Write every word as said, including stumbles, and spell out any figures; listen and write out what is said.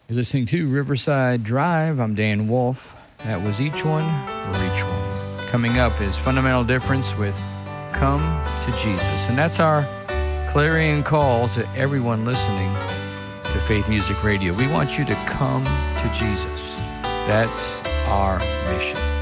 You're listening to Riverside Drive. I'm Dan Wolf. That was Each One or Each One. Coming up is Fundamental Difference with Come to Jesus. And that's our clarion call to everyone listening to Faith Music Radio. We want you to come to Jesus. That's our mission.